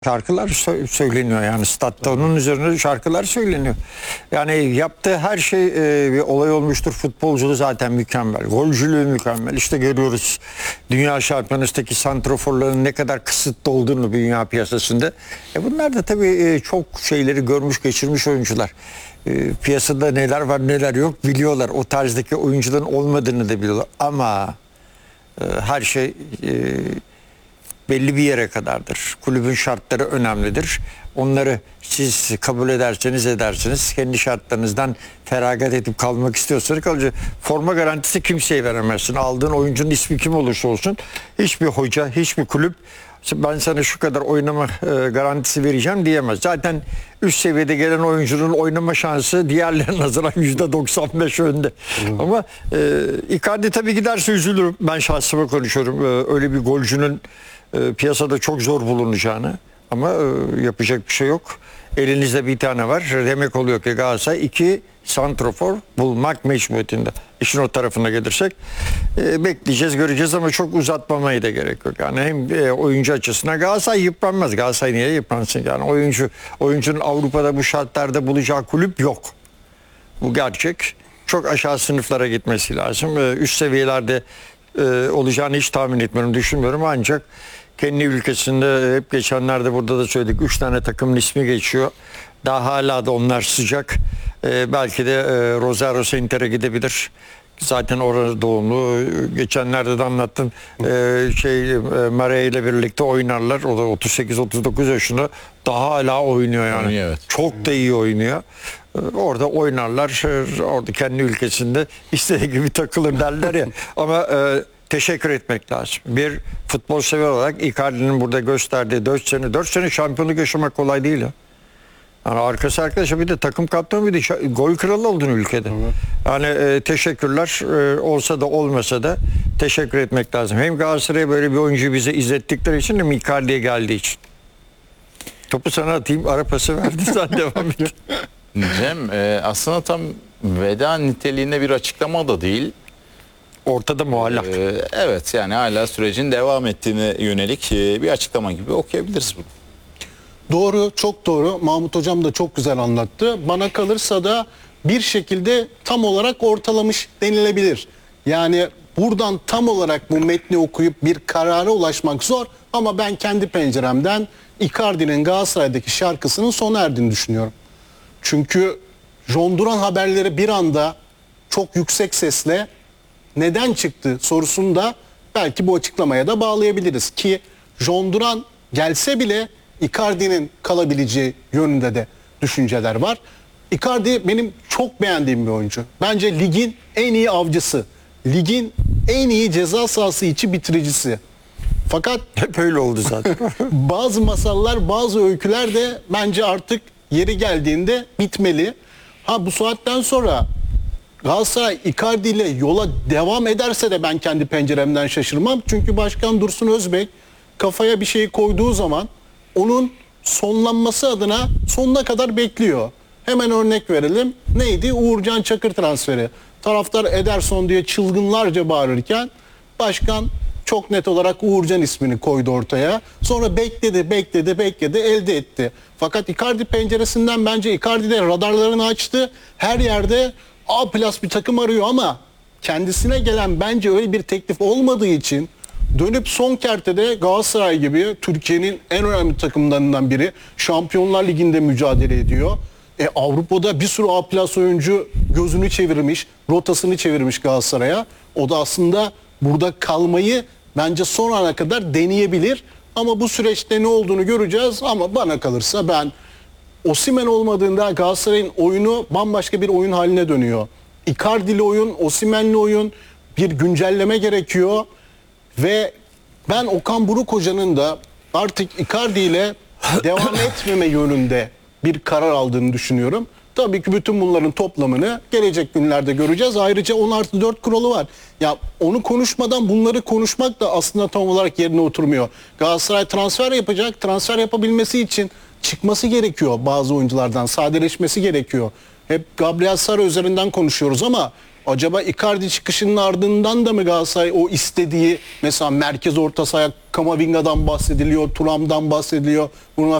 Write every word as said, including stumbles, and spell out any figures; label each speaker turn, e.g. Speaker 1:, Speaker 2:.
Speaker 1: Şarkılar sö- söyleniyor yani statta onun üzerine şarkılar söyleniyor. Yani yaptığı her şey e, bir olay olmuştur. Futbolculuğu zaten mükemmel. Golcülüğü mükemmel. İşte görüyoruz dünya şampiyonasındaki santraforların ne kadar kısıtlı olduğunu dünya piyasasında. E bunlar da tabii e, çok şeyleri görmüş geçirmiş oyuncular. E, piyasada neler var neler yok biliyorlar. O tarzdaki oyuncuların olmadığını da biliyorlar. Ama e, her şey e, belli bir yere kadardır. Kulübün şartları önemlidir. Onları siz kabul ederseniz edersiniz. Kendi şartlarınızdan feragat edip kalmak istiyorsanız kalıcı. Forma garantisi kimseye veremezsin. Aldığın oyuncunun ismi kim olursa olsun hiçbir hoca, hiçbir kulüp ben sana şu kadar oynama e, garantisi vereceğim diyemez. Zaten üst seviyede gelen oyuncunun oynama şansı diğerlerine nazaran yüzde doksan beş önde. Hı. Ama e, Icardi tabii giderse üzülürüm. Ben şahsıma konuşuyorum. E, öyle bir golcünün e, piyasada çok zor bulunacağını. Ama e, yapacak bir şey yok. Elinizde bir tane var. Demek oluyor ki Galatasaray iki santrafor bulmak mecburiyetinde. İşin o tarafına gelirsek e, bekleyeceğiz, göreceğiz ama çok uzatmamaya da gerek yok. Yani hem e, oyuncu açısından Galatasaray yıpranmaz. Galatasaray niye yıpransın? Yani oyuncu oyuncunun Avrupa'da bu şartlarda bulacağı kulüp yok. Bu gerçek. Çok aşağı sınıflara gitmesi lazım. E, üst seviyelerde e, olacağını hiç tahmin etmiyorum, düşünmüyorum. Ancak kendi ülkesinde hep geçenlerde burada da söyledik. Üç tane takımın ismi geçiyor. Daha hala da onlar sıcak. Ee, belki de e, Rosario Center'e gidebilir. Zaten orada doğumlu. Geçenlerde de anlattım. Ee, şey e, Mare ile birlikte oynarlar. O da otuz sekiz otuz dokuz yaşında. Daha hala oynuyor yani.
Speaker 2: Oynuyor, evet.
Speaker 1: Çok da iyi oynuyor. Ee, orada oynarlar. Orada kendi ülkesinde istediği gibi takılır derler ya. Ama e, teşekkür etmek lazım. Bir futbol sever olarak Icardi'nin burada gösterdiği dört sene dört sene şampiyonluk yaşamak kolay değil ya. Yani arkası arkadaşa bir de takım kaptanı bir de şa- gol kralı oldun ülkede. Evet. Yani e, teşekkürler e, olsa da olmasa da teşekkür etmek lazım. Hem Galatasaray'a böyle bir oyuncu bize izlettikleri için hem Icardi'ye geldiği için. Topu sana atayım, ara pası verdi sen devam et.
Speaker 2: Cem e, aslında tam veda niteliğinde bir açıklama da değil.
Speaker 1: Ortada muallak.
Speaker 2: E, evet yani hala sürecin devam ettiğine yönelik e, bir açıklama gibi okuyabiliriz bunu.
Speaker 3: Doğru, çok doğru. Mahmut Hocam da çok güzel anlattı. Bana kalırsa da bir şekilde tam olarak ortalamış denilebilir. Yani buradan tam olarak bu metni okuyup bir karara ulaşmak zor ama ben kendi penceremden Icardi'nin Galatasaray'daki şarkısının sona erdiğini düşünüyorum. Çünkü John Duran haberleri bir anda çok yüksek sesle neden çıktı sorusunu da belki bu açıklamaya da bağlayabiliriz ki John Duran gelse bile Icardi'nin kalabileceği yönünde de düşünceler var. Icardi benim çok beğendiğim bir oyuncu. Bence ligin en iyi avcısı. Ligin en iyi ceza sahası içi bitiricisi. Fakat
Speaker 1: Hep öyle oldu zaten.
Speaker 3: bazı masallar, bazı öyküler de bence artık yeri geldiğinde bitmeli. Ha bu saatten sonra Galatasaray Icardi ile yola devam ederse de ben kendi penceremden şaşırmam. Çünkü Başkan Dursun Özbek kafaya bir şey koyduğu zaman onun sonlanması adına sonuna kadar bekliyor. Hemen örnek verelim. Neydi? Uğurcan Çakır transferi. Taraftar Ederson diye çılgınlarca bağırırken başkan çok net olarak Uğurcan ismini koydu ortaya. Sonra bekledi, bekledi, bekledi, elde etti. Fakat Icardi penceresinden bence Icardi de radarlarını açtı. Her yerde A plus bir takım arıyor ama kendisine gelen bence öyle bir teklif olmadığı için dönüp son kertede Galatasaray gibi Türkiye'nin en önemli takımlarından biri Şampiyonlar Ligi'nde mücadele ediyor. E, Avrupa'da bir sürü A plus oyuncu gözünü çevirmiş, rotasını çevirmiş Galatasaray'a. O da aslında burada kalmayı bence son ana kadar deneyebilir. Ama bu süreçte ne olduğunu göreceğiz. Ama bana kalırsa ben Osimhen olmadığında Galatasaray'ın oyunu bambaşka bir oyun haline dönüyor. Icardi'li oyun, Osimhen'li oyun, bir güncelleme gerekiyor. Ve ben Okan Buruk Hoca'nın da artık Icardi ile devam etmeme yönünde bir karar aldığını düşünüyorum. Tabii ki bütün bunların toplamını gelecek günlerde göreceğiz. Ayrıca on artı dört kuralı var. Ya onu konuşmadan bunları konuşmak da aslında tam olarak yerine oturmuyor. Galatasaray transfer yapacak. Transfer yapabilmesi için çıkması gerekiyor bazı oyunculardan. Sadeleşmesi gerekiyor. hep Gabriel Sara üzerinden konuşuyoruz ama acaba Icardi çıkışının ardından da mı Galatasaray o istediği, mesela merkez orta saha Kamavinga'dan bahsediliyor, Thuram'dan bahsediliyor, Bruno